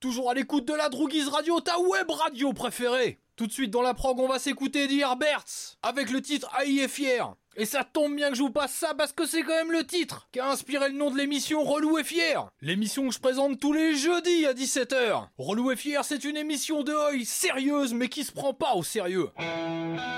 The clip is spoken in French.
Toujours à l'écoute de la Drouguise Radio, ta web radio préférée. Tout de suite dans la prog, on va s'écouter The Herberts avec le titre Haï est fier. Et ça tombe bien que je vous passe ça parce que c'est quand même le titre qui a inspiré le nom de l'émission Relou et Fier. L'émission que je présente tous les jeudis à 17h. Relou et Fier, c'est une émission de Hoy sérieuse mais qui se prend pas au sérieux.